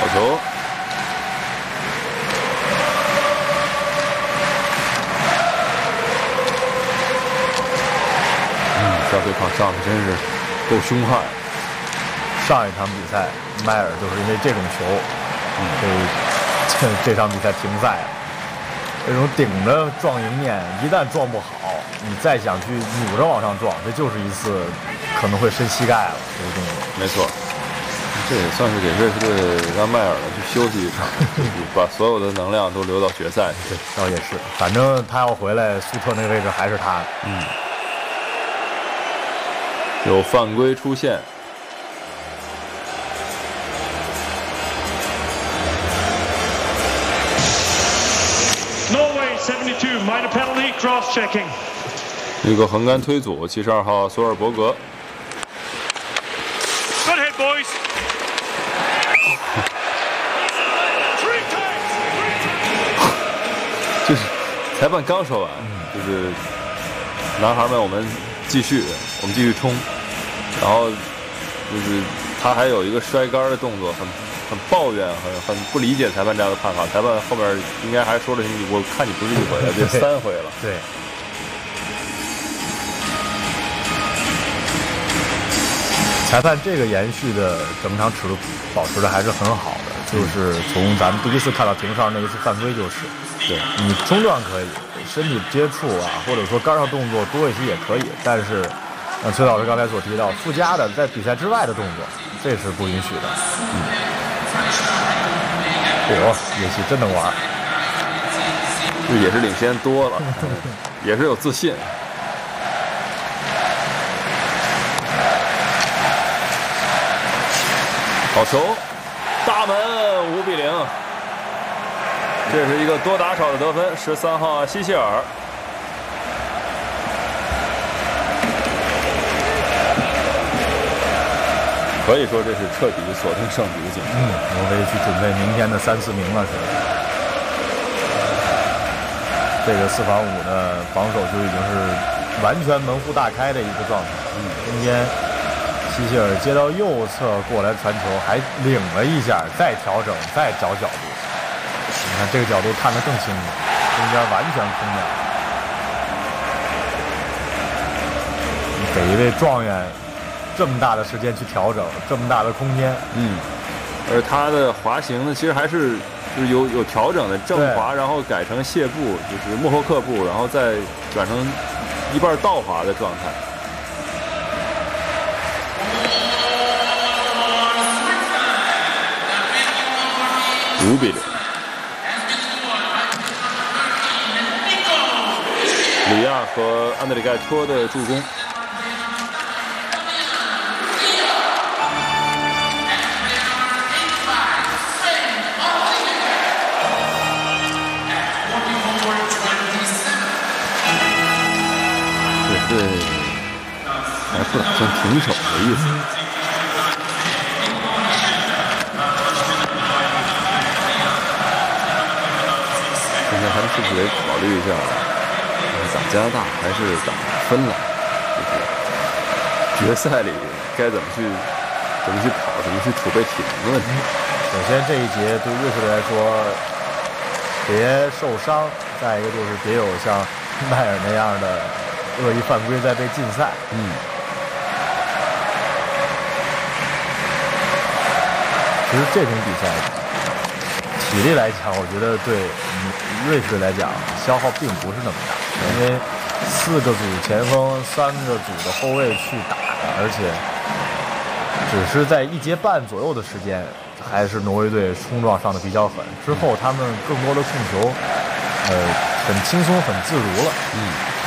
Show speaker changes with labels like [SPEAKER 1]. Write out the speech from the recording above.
[SPEAKER 1] 球。这对抗上的真是够凶悍。
[SPEAKER 2] 上一场比赛，迈尔就是因为这种球，这场比赛停赛了。这种顶着撞迎面，一旦撞不好，你再想去扭着往上撞，这就是一次可能会伸膝盖了。这个动作，
[SPEAKER 1] 没错，这也算是给瑞士队让迈尔去休息一场，把所有的能量都留到决赛去。
[SPEAKER 2] 对，倒也是，反正他要回来，苏特那个位置还是他的。
[SPEAKER 1] 有犯规出现。
[SPEAKER 3] Norway 72 minor penalty cross checking。
[SPEAKER 1] 一个横杆推阻，72号索尔伯格。
[SPEAKER 3] Good hit, boys。
[SPEAKER 1] 就是裁判刚说完，就是男孩们，我们继续冲，然后就是他还有一个摔杆的动作，很抱怨，很不理解裁判这样的判法。裁判后边应该还说了你，我看你不是一回了，这3回了。
[SPEAKER 2] 对。裁判这个延续的整场尺度保持的还是很好的，就是从咱们第一次看到廷少那一次犯规就是，对你冲撞可以，身体接触啊，或者说杆上动作多一些也可以，但是崔老师刚才所提到附加的在比赛之外的动作，这是不允许的。叶希真能玩，
[SPEAKER 1] 这也是领先多了，也是有自信。好球，大门5-0，这是一个多打少的得分。13号希谢尔，可以说这是彻底锁定胜局的进程。
[SPEAKER 2] 挪威去准备明天的3、4名了，是吧？这个4防5的防守就已经是完全门户大开的一个状态。中间希谢尔接到右侧过来传球，还领了一下，再调整，再找角度。你看这个角度看得更清楚，中间完全空掉。给一位状元这么大的时间去调整，这么大的空间，
[SPEAKER 1] 而他的滑行呢，其实还是就是有调整的，正滑，然后改成谢步，就是莫霍克步，然后再转成一半倒滑的状态。5-0，里亚和安德里盖托的助攻。这还不打算停手的意思。现在他们是不是得考虑一下，打加拿大还是打芬兰？就是决赛里该怎么去跑，怎么去储备体能的问题。
[SPEAKER 2] 首先这一节对瑞士队来说，别受伤；再一个就是别有像迈尔那样的恶意犯规在被禁赛。其实这种比赛，体力来讲，我觉得对瑞士队来讲消耗并不是那么大，因为4个组前锋、3个组的后卫去打，而且只是在1节半左右的时间，还是挪威队冲撞上的比较狠。之后他们更多的控球，很轻松、很自如了。